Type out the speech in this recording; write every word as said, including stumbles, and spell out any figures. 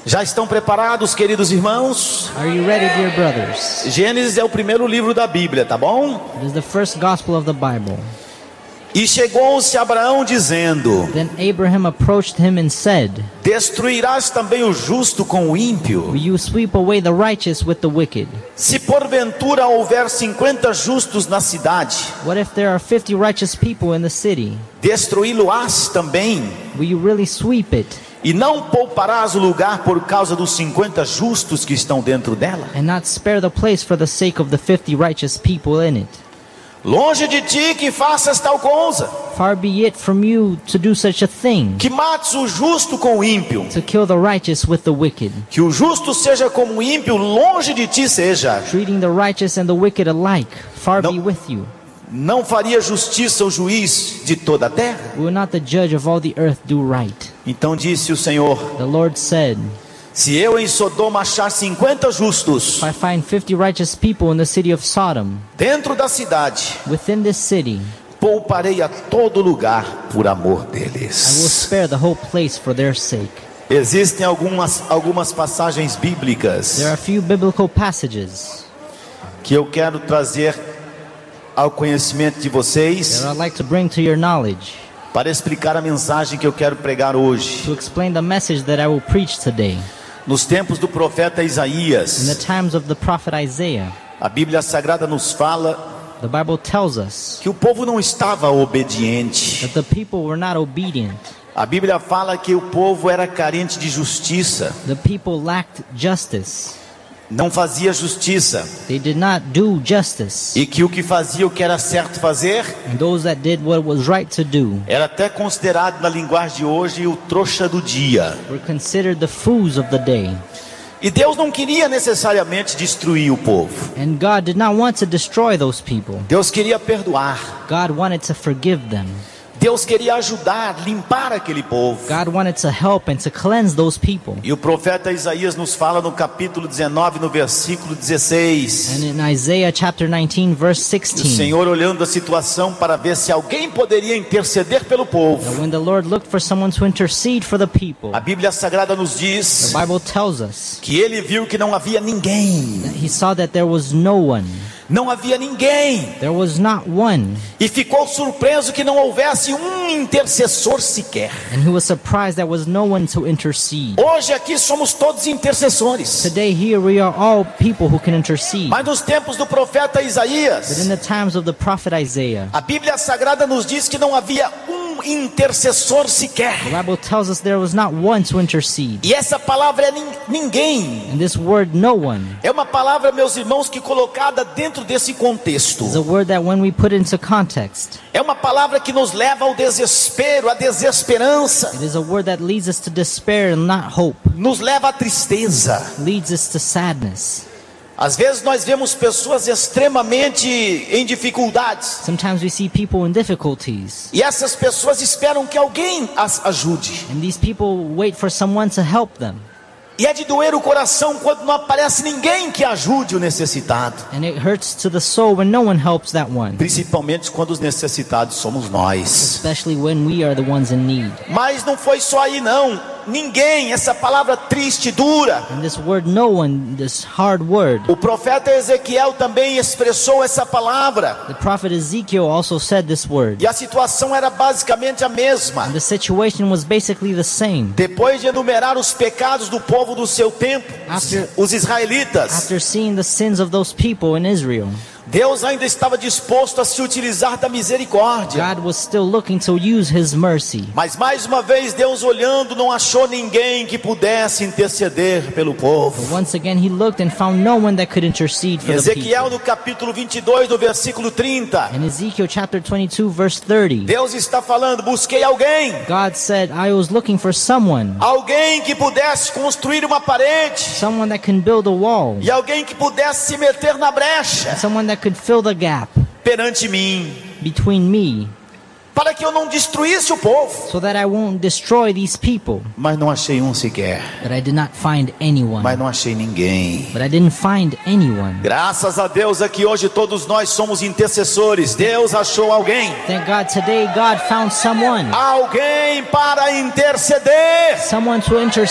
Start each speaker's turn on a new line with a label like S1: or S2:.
S1: Já estão preparados, queridos irmãos?
S2: Are you ready, dear brothers?
S1: Gênesis é o primeiro livro da Bíblia, tá bom?
S2: It is the first gospel of the Bible.
S1: E chegou-se Abraão dizendo:
S2: Then Abraham approached him and said,
S1: Destruirás também o justo com o ímpio?
S2: Will you sweep away the righteous with the wicked?
S1: Se porventura houver cinquenta justos na cidade,
S2: What if there are fifty righteous people in the city?
S1: destruí-lo-ás também?
S2: Will you really sweep it,
S1: E não pouparás o lugar por causa dos cinquenta justos que estão dentro dela?
S2: and not spare the place for the sake of the fifty righteous people in it?
S1: Longe de ti que faças tal coisa,
S2: Far be it from you to do such a thing,
S1: que mates o justo com o ímpio.
S2: to kill the righteous with the wicked,
S1: Que o justo seja como o ímpio, longe de ti seja.
S2: treating the righteous and the wicked alike. Far
S1: No.
S2: be with you.
S1: Não faria justiça o juiz de toda a terra?
S2: Will not the judge of all the earth do right?
S1: Então disse o Senhor:
S2: The Lord said,
S1: Se eu em Sodoma achar cinquenta justos
S2: If I find fifty righteous people in the city of Sodom,
S1: dentro da cidade,
S2: within this city,
S1: pouparei a todo lugar por amor
S2: I will
S1: deles.
S2: spare the whole place for their sake.
S1: Existem algumas, algumas passagens bíblicas
S2: There are a few biblical passages
S1: que eu quero trazer ao conhecimento de vocês
S2: that I'd like to bring to your knowledge
S1: para explicar a mensagem que eu quero pregar hoje.
S2: to explain the message that I will preach today.
S1: Nos tempos do profeta
S2: In the
S1: Isaías,
S2: times of the prophet Isaiah,
S1: a Bíblia Sagrada nos fala
S2: the Bible tells us
S1: que o povo não estava obediente.
S2: that the people were not obedient.
S1: A Bíblia fala que o povo era carente de justiça,
S2: The people lacked justice.
S1: não fazia justiça,
S2: They did not do justice.
S1: e que o que fazia o que era certo fazer
S2: And those that did what was right to do
S1: era até considerado na linguagem de hoje o trouxa do dia.
S2: were considered the fools of the day.
S1: E Deus não queria necessariamente destruir o povo.
S2: And God did not want to destroy those people.
S1: Deus queria perdoar.
S2: God wanted to forgive them.
S1: Deus queria ajudar, limpar aquele povo.
S2: God wanted to help and to cleanse those people.
S1: E o profeta Isaías nos fala no capítulo dezenove, no versículo dezesseis.
S2: And in Isaiah chapter nineteen verse
S1: O
S2: sixteen,
S1: Senhor olhando a situação para ver se alguém poderia interceder pelo
S2: that
S1: povo.
S2: when the Lord looked for someone to intercede for the people,
S1: A Bíblia Sagrada nos
S2: the
S1: diz
S2: Bible tells us
S1: que ele viu que não havia ninguém.
S2: that he saw that there was no one.
S1: Não havia ninguém.
S2: There was not one.
S1: E ficou surpreso que não houvesse um intercessor sequer.
S2: And he was surprised there was no one to intercede.
S1: Hoje aqui somos todos intercessores.
S2: Today here we are all people who can intercede.
S1: Mas nos tempos do profeta
S2: But in
S1: Isaías,
S2: the times of the prophet Isaiah,
S1: a Bíblia Sagrada nos diz que não havia um intercessor
S2: the
S1: sequer.
S2: Bible tells us there was not one to intercede.
S1: E essa palavra é nin- ninguém.
S2: And this word, no one,
S1: É uma palavra, meus irmãos, que colocada dentro desse contexto,
S2: is a word that when we put into context,
S1: é uma palavra que nos leva ao desespero, à desesperança,
S2: it is a word that leads us to despair and not hope,
S1: nos leva à tristeza.
S2: leads us to sadness.
S1: Às vezes nós vemos pessoas extremamente em dificuldades,
S2: Sometimes we see people in difficulties,
S1: e essas pessoas esperam que alguém as ajude.
S2: and these people wait for someone to help them.
S1: E é de doer o coração quando não aparece ninguém que ajude o necessitado,
S2: And it hurts to the soul when no one helps that one,
S1: principalmente quando os necessitados somos nós.
S2: especially when we are the ones in need.
S1: Mas não foi só aí não. Ninguém, essa palavra triste, dura.
S2: And this word, no one, this hard word,
S1: O profeta Ezequiel também expressou essa palavra.
S2: the prophet Ezekiel also said this word.
S1: E a situação era basicamente a mesma.
S2: And the situation was basically the same.
S1: Depois de enumerar os pecados do povo do seu tempo,
S2: After-
S1: os israelitas,
S2: After seeing the sins of those people in Israel,
S1: Deus ainda estava disposto a se utilizar da misericórdia.
S2: God was still looking to use His mercy.
S1: Mas mais uma vez, Deus olhando, não achou ninguém que pudesse interceder pelo povo.
S2: Once again, He looked and found no one that could intercede for the
S1: Ezequiel
S2: people.
S1: no capítulo vinte e dois, no versículo trinta,
S2: In Ezekiel chapter twenty-two, verse thirty,
S1: Deus está falando: busquei alguém,
S2: God said, I was looking for someone,
S1: alguém que pudesse construir uma parede,
S2: someone that can build a wall,
S1: e alguém que pudesse se meter na brecha
S2: someone that could fill the gap
S1: perante mim,
S2: between me,
S1: para que eu não destruísse o povo.
S2: so that I won't destroy these people.
S1: Mas não achei um sequer.
S2: But I did not find anyone.
S1: Mas não achei ninguém.
S2: But I didn't find anyone.
S1: Graças a Deus aqui hoje todos nós somos intercessores. Deus achou alguém.
S2: Thank God today God found someone.
S1: Alguém para interceder.
S2: Someone to intercede.